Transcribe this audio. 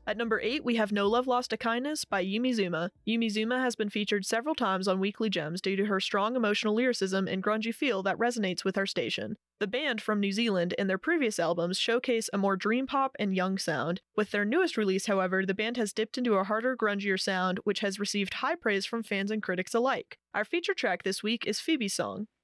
At number 8, we have No Love Lost to Kindness by Yumizuma. Yumizuma has been featured several times on Weekly Gems due to her strong emotional lyricism and grungy feel that resonates with her station. The band from New Zealand and their previous albums showcase a more dream pop and young sound. With their newest release, however, the band has dipped into a harder, grungier sound, which has received high praise from fans and critics alike. Our feature track this week is Phoebe's Song.